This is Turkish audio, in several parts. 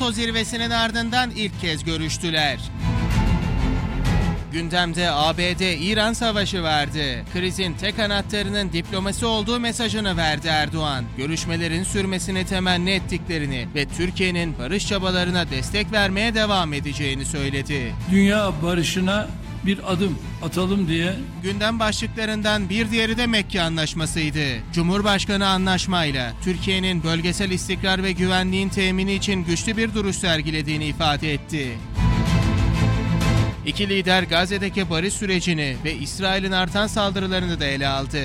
NATO zirvesinin ardından ilk kez görüştüler. Gündemde ABD-İran savaşı vardı. Krizin tek anahtarının diplomasi olduğu mesajını verdi Erdoğan. Görüşmelerin sürmesini temenni ettiklerini ve Türkiye'nin barış çabalarına destek vermeye devam edeceğini söyledi. Dünya barışına bir adım atalım diye. Gündem başlıklarından bir diğeri de Mekke Anlaşması'ydı. Cumhurbaşkanı anlaşmayla Türkiye'nin bölgesel istikrar ve güvenliğin temini için güçlü bir duruş sergilediğini ifade etti. İki lider Gazze'deki barış sürecini ve İsrail'in artan saldırılarını da ele aldı.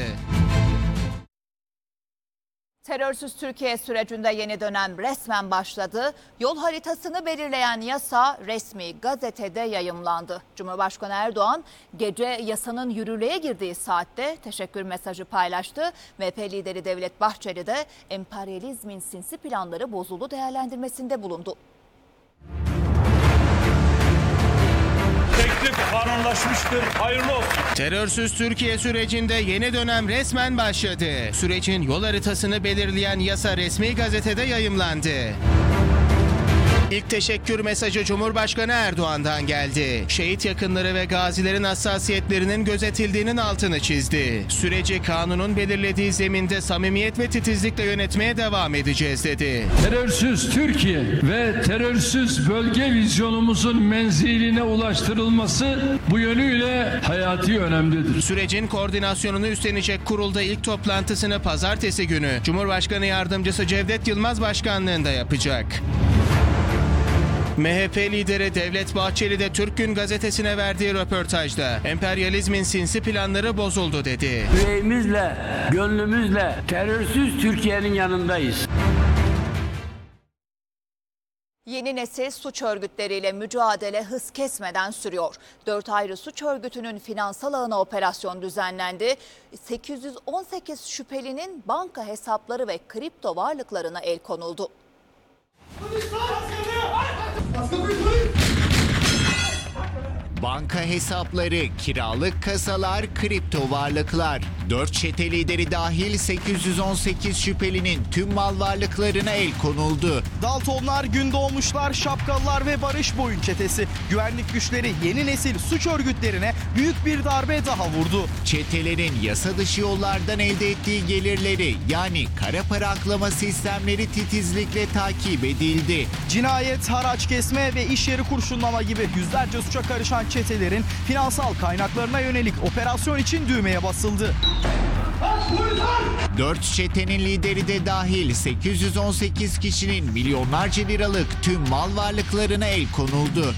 Terörsüz Türkiye sürecinde yeni dönem resmen başladı. Yol haritasını belirleyen yasa resmi gazetede yayımlandı. Cumhurbaşkanı Erdoğan gece yasanın yürürlüğe girdiği saatte teşekkür mesajı paylaştı. MHP lideri Devlet Bahçeli de emperyalizmin sinsi planları bozuldu değerlendirmesinde bulundu. Teklif kanunlaşmıştır. Hayırlı olsun. Terörsüz Türkiye sürecinde yeni dönem resmen başladı. Sürecin yol haritasını belirleyen yasa resmi gazetede yayımlandı. İlk teşekkür mesajı Cumhurbaşkanı Erdoğan'dan geldi. Şehit yakınları ve gazilerin hassasiyetlerinin gözetildiğinin altını çizdi. Süreci kanunun belirlediği zeminde samimiyet ve titizlikle yönetmeye devam edeceğiz dedi. Terörsüz Türkiye ve terörsüz bölge vizyonumuzun menziline ulaştırılması bu yönüyle hayati önemlidir. Sürecin koordinasyonunu üstlenecek kurulda ilk toplantısını pazartesi günü Cumhurbaşkanı Yardımcısı Cevdet Yılmaz başkanlığında yapacak. MHP lideri Devlet Bahçeli de Türk Gün gazetesine verdiği röportajda emperyalizmin sinsi planları bozuldu dedi. Yüreğimizle, gönlümüzle terörsüz Türkiye'nin yanındayız. Yeni nesil suç örgütleriyle mücadele hız kesmeden sürüyor. 4 ayrı suç örgütünün finansal ağına operasyon düzenlendi. 818 şüphelinin banka hesapları ve kripto varlıklarına el konuldu. Banka hesapları, kiralık kasalar, kripto varlıklar. 4 çete lideri dahil 818 şüphelinin tüm mal varlıklarına el konuldu. Daltonlar, Gündoğmuşlar, Şapkalılar ve Barış Boyun çetesi. Güvenlik güçleri yeni nesil suç örgütlerine büyük bir darbe daha vurdu. Çetelerin yasa dışı yollardan elde ettiği gelirleri yani kara para aklama sistemleri titizlikle takip edildi. Cinayet, haraç kesme ve iş yeri kurşunlama gibi yüzlerce suça karışan çetelerin finansal kaynaklarına yönelik operasyon için düğmeye basıldı. 4 çetenin lideri de dahil 818 kişinin milyonlarca liralık tüm mal varlıklarına el konuldu.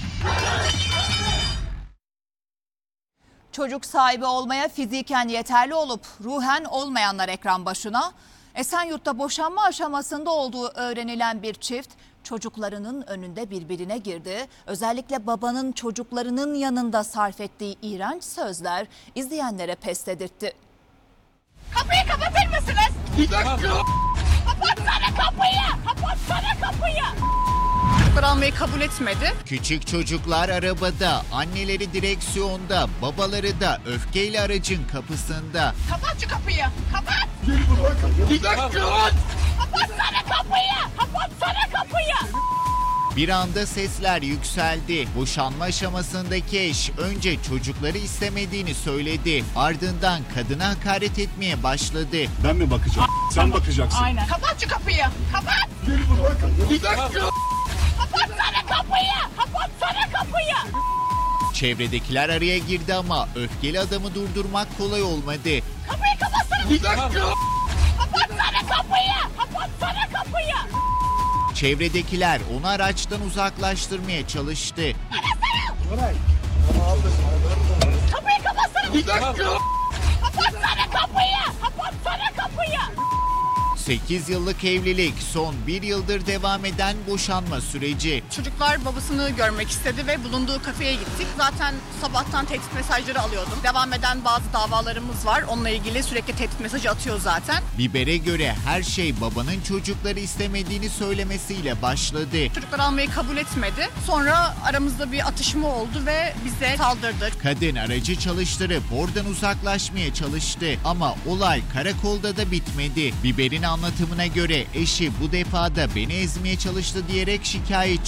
Çocuk sahibi olmaya fiziken yeterli olup ruhen olmayanlar ekran başına. Esenyurt'ta boşanma aşamasında olduğu öğrenilen bir çift çocuklarının önünde birbirine girdi. Özellikle babanın çocuklarının yanında sarf ettiği iğrenç sözler izleyenlere pes dedirtti. Kapıyı kapatır mısınız? Bir dakika. Kapatsana kapıyı. Kapatsana kapıyı. Çocuklar almayı kabul etmedi. Küçük çocuklar arabada, anneleri direksiyonda, babaları da öfkeyle aracın kapısında. Kapat şu kapıyı. Kapat. Bir dakika. Kapatsana kapıyı. Kapatsana kapıyı. Bir anda sesler yükseldi. Boşanma aşamasındaki eş önce çocukları istemediğini söyledi. Ardından kadına hakaret etmeye başladı. Ben mi bakacağım? Sen bakacaksın. Aynen. Kapat şu kapıyı. Kapat. Bir dakika. Kapatsana kapıyı. Kapatsana kapıyı. Çevredekiler araya girdi ama öfkeli adamı durdurmak kolay olmadı. Kapıyı kapatsana. Bir dakika. Kapatsana kapıyı. Kapatsana kapıyı. Çevredekiler onu araçtan uzaklaştırmaya çalıştı. Kapıyı kapatsana. Bir dakika. Kapatsana kapıyı. Kapatsana kapıyı. 8 yıllık evlilik, son 1 yıldır devam eden boşanma süreci. Çocuklar babasını görmek istedi ve bulunduğu kafeye gittik. Zaten sabahtan tehdit mesajları alıyordum. Devam eden bazı davalarımız var. Onunla ilgili sürekli tehdit mesajı atıyor zaten. Biber'e göre her şey babanın çocukları istemediğini söylemesiyle başladı. Çocuklar almayı kabul etmedi. Sonra aramızda bir atışma oldu ve bize saldırdı. Kadın aracı çalıştırıp oradan uzaklaşmaya çalıştı ama olay karakolda da bitmedi. Biber'in anlatımına göre eşi bu defa da beni ezmeye çalıştı diyerek şikayetçi